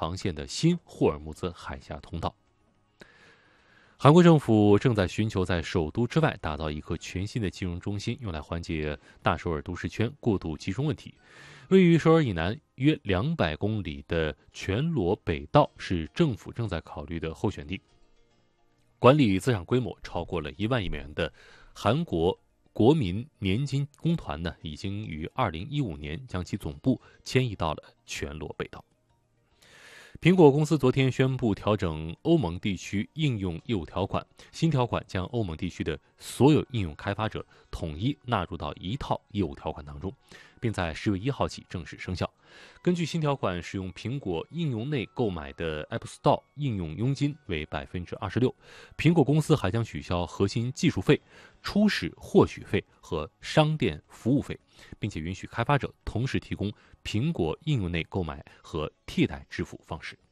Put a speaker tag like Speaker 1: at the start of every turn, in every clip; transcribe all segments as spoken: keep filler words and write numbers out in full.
Speaker 1: 航线的新霍尔木兹海峡通道。韩国政府正在寻求在首都之外打造一个全新的金融中心，用来缓解大首尔都市圈过度集中问题。位于首尔以南约两百公里的全罗北道是政府正在考虑的候选地。管理资产规模超过了一万亿美元的韩国国民年金公团呢，已经于二零一五年将其总部迁移到了全罗北道。苹果公司昨天宣布调整欧盟地区应用业务条款，新条款将欧盟地区的所有应用开发者统一纳入到一套业务条款当中，并在十月一号起正式生效。根据新条款，使用苹果应用内购买的 App Store 应用佣金为百分之二十六，苹果公司还将取消核心技术费、初始获取费和商店服务费，并且允许开发者同时提供苹果应用内购买和替代支付方式。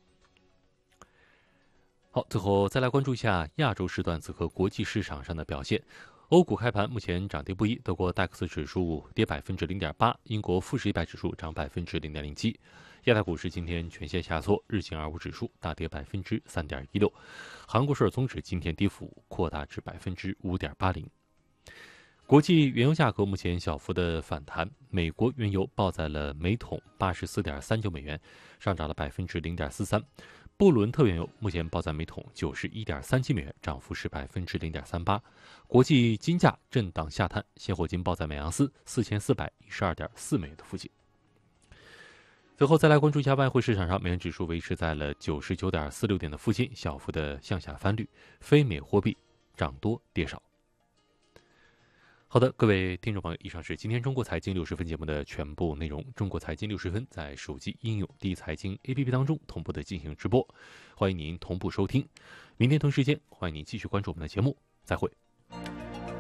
Speaker 1: 好，最后再来关注一下亚洲时段此刻国际市场上的表现。欧股开盘目前涨跌不一，德国戴克斯指数跌百分之零点八，英国富时一百指数涨百分之零点零七。亚太股市今天全线下挫，日经二五指数大跌百分之三点一六，韩国首尔综指今天跌幅扩大至百分之五点八零。国际原油价格目前小幅的反弹，美国原油报在了每桶八十四点三九美元，上涨了百分之零点四三。布伦特原油目前报在每桶九十一点三七美元，涨幅是百分之零点三八。国际金价震荡下探，现货金报在每盎司四千四百一十二点四美元的附近。最后再来关注一下外汇市场上，美元指数维持在了九十九点四六点的附近，小幅的向下翻绿，非美货币涨多跌少。好的，各位听众朋友，以上是今天中国财经六十分节目的全部内容。中国财经六十分在手机应用第一财经 A P P 当中同步的进行直播，欢迎您同步收听。明天同时间，欢迎您继续关注我们的节目，再会。